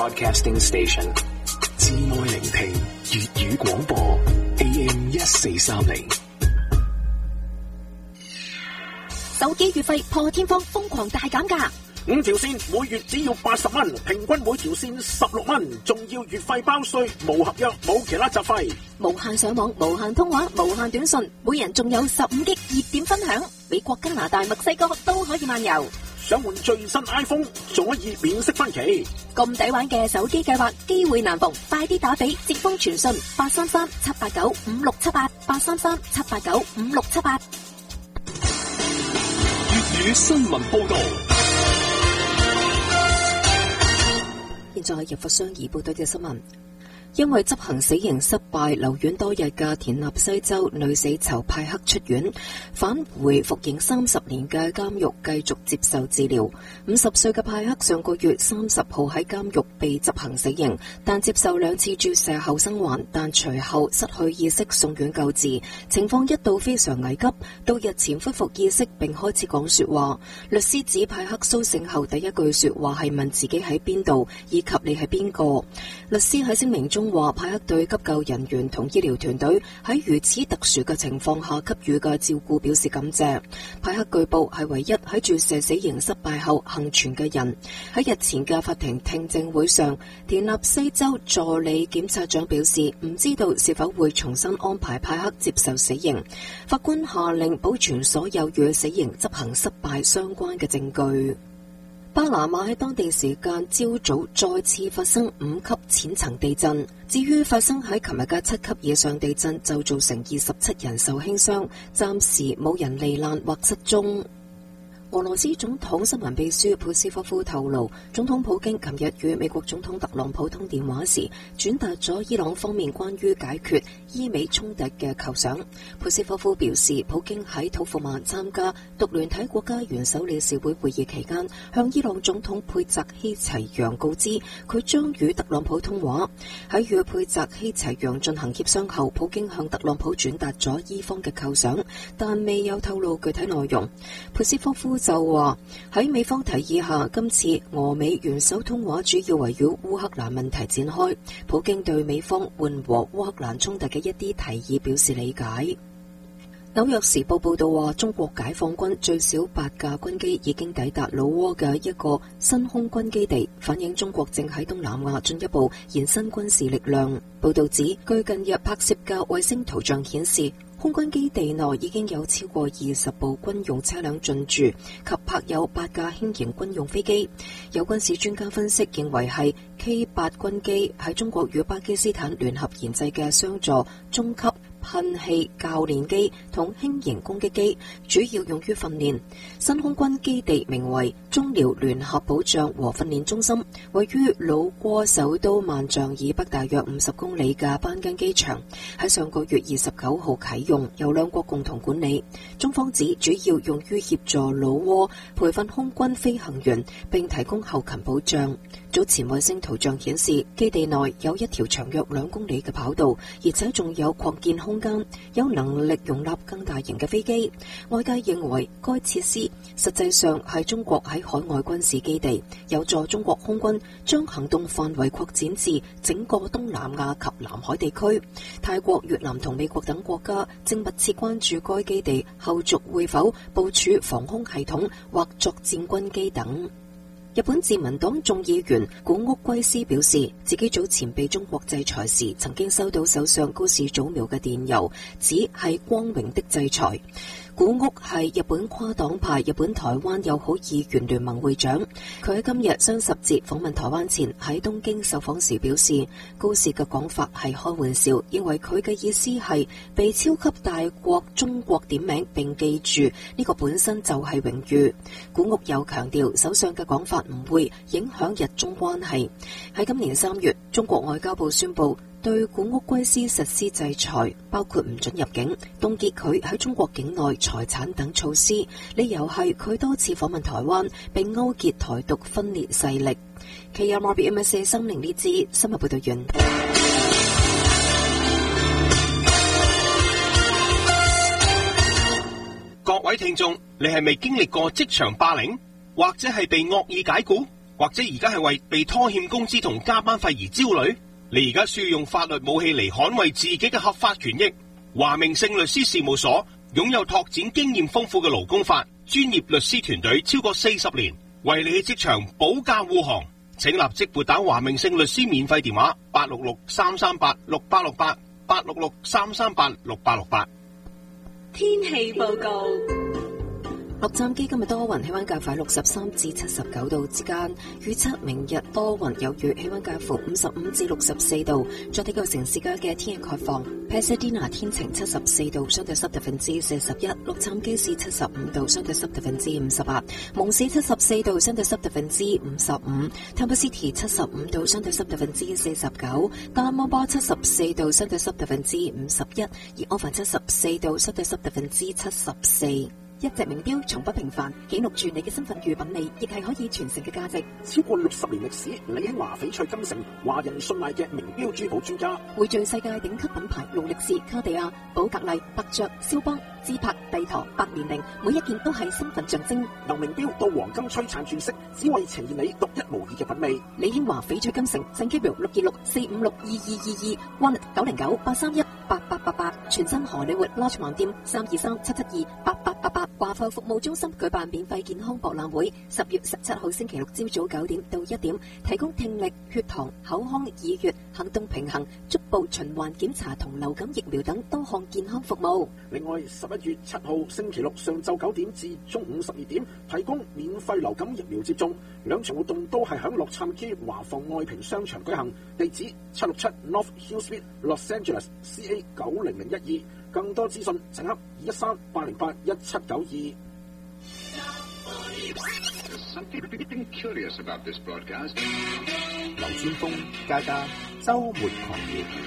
Broadcasting Station， 至愛聆聽粵語廣播 AM 1430。 手機月費破天荒瘋狂大減價 ，5條線每月只要80蚊，平均每條線16蚊，仲要月費包稅，無合約冇其他雜費， 無限上網、無限通話、無限短信，每人仲有15G熱點分享，美國、加拿大、墨西哥都可以漫遊。 想換最新 iPhone 仲可以免息分期， 咁抵玩嘅手機計劃機會難逢，快啲打俾捷豐傳訊833-789-5678，833-789-5678。 粵語新聞報道。 現在入佛商議報道嘅新聞。因為執行死刑失敗留院多日嘅田納西州女死囚派克出院，返回服刑30年嘅監獄繼續接受治療。50歲嘅派克上個月30號喺監獄被執行死刑，但接受2次注射後生還，但隨後失去意識送院救治，情況一度非常危急，到日前恢復意識並開始講說話。律師指派克蘇醒後第一句說話係問自己喺邊度，以及你係邊個。律師喺聲明中話，派克對急救人員同醫療團隊喺如此特殊嘅情況下給予嘅照顧表示感謝。派克據報係唯一喺注射死刑失敗後幸存嘅人。喺日前嘅法庭聽證會上，田納西州助理檢察長表示唔知道是否會重新安排派克接受死刑。法官下令保存所有與死刑執行失敗相關嘅證據。巴拿馬喺當地時間朝早再次發生5級淺層地震，至於發生喺琴日嘅7級以上地震就造成27人受輕傷，暫時冇人罹難或失蹤。俄羅斯總統新聞秘書佩斯科夫透露，總統普京琴日與美國總統特朗普通電話時，轉達咗伊朗方面關於解決伊美衝突嘅構想。佩斯科夫表示，普京喺土庫曼參加獨聯體國家元首理事會會議期間，向伊朗總統佩澤希齊揚告知，佢將與特朗普通話。喺與佩澤希齊揚進行協商後，普京向特朗普轉達咗伊方嘅構想，但未有透露具體內容。佩斯科夫就話喺美方提議下，今次俄美元首通話主要圍繞烏克蘭問題展開。普京對美方緩和烏克蘭衝突嘅一啲提議表示理解。紐約時報報道話，中國解放軍最少8架軍機已經抵達老撾嘅一個新空軍基地，反映中國正喺東南亞進一步延伸軍事力量。報道指，據近日拍攝嘅衛星圖像顯示，空軍基地內已經有超過20部軍用車輛進駐，及泊有8架輕型軍用飛機。有軍事專家分析認為係 K8 軍機喺中國與巴基斯坦聯合研製嘅雙座中級噴氣教練機同輕型攻擊機，主要用於訓練。新空軍基地名為中遼聯合保障和訓練中心，位於老撾首都萬象以北大約50公里嘅班根機場，喺上個月29號啟用，由兩國共同管理。中方指主要用於協助老撾培訓空軍飛行員，並提供後勤保障。早前衛星圖像顯示，基地內有一條長約2公里嘅跑道，而且仲有擴建空間，有能力容納更大型嘅飛機。外界認為該設施實際上係中國喺海外軍事基地，有助中國空軍將行動範圍擴展至整個東南亞及南海地區。泰國、越南同美國等國家正密切關注該基地後續會否部署防空系統或作戰軍機等。日本自民黨眾議員古屋圭司表示，自己早前被中國制裁時，曾經收到首相高市早苗嘅電郵，指係光榮的制裁。古屋係日本跨黨派日本台灣友好議員聯盟會長，佢喺今日雙十節訪問台灣前喺東京受訪時表示，高市嘅講法係開玩笑，認為佢嘅意思係被超級大國中國點名並記住呢個本身就係榮譽。古屋又強調，首相嘅講法唔會影響日中關係。喺今年3月，中國外交部宣布對古屋圭司實施制裁，包括唔准入境、凍結佢喺中國境內財產等措施，理由係佢多次訪問台灣並勾結台獨分裂勢力。KMRBMSA 生靈呢支新聞報道員。 各位聽眾，你係未經歷過職場霸凌，或者係被惡意解僱？ 或者而家係為被拖欠工資同加班費而焦慮？你而家需要用法律武器嚟捍衛自己嘅合法權益。華明勝律師事務所擁有拓展經驗豐富嘅勞工法專業律師團隊超過40年，為你喺職場保駕護航。請立即撥打華明勝律師免費電話866-338-6868 866-338-6868。 天氣報告。 洛杉磯今日多雲，氣溫介乎63至79度之間。預測明日多雲有雨，氣溫介乎55至64度。再睇個城市間嘅天氣概況。Pasadena 天晴74度，相對濕度41%；洛杉磯市75度，相對濕度58%；蒙市74度，相對濕度55%； Tampa City 75度，相對濕度49%；加拉摩巴74度，相對濕度51%；而安凡74度，相對濕度74%。一隻名錶從不平凡，記錄住你嘅身份與品味，亦係可以傳承嘅價值。 超過60年歷史，李興華翡翠金城，華人信賴嘅名錶珠寶專家， 匯聚世界頂級品牌勞力士、卡地亞、寶格麗、伯爵、肖邦、芝柏、帝陀、百年靈，每一件都係身份象徵。 由名錶到黃金璀璨鑽飾，只為呈現你獨一無二嘅品味。 李興華翡翠金城，San Gabriel 626-456-2222 1-909-831-8888，全新荷里活 Lodge 網店323-772-8888。華埠服務中心舉辦免費健康博覽會，10月17號星期六朝早9點到1點，提供聽力、血糖、口腔、耳穴、行動平衡、足部循環檢查同流感疫苗等多項健康服務。 另外11月7號星期六上晝9點至中午12點，提供免費流感疫苗接種。兩場活動都係響洛杉磯華埠愛平商場舉行，地址767 North Hill Street Los Angeles CA 90012。更多資訊請洽213-808-1792。 Curious about this broadcast. 劉川峰、嘉嘉週末狂熱。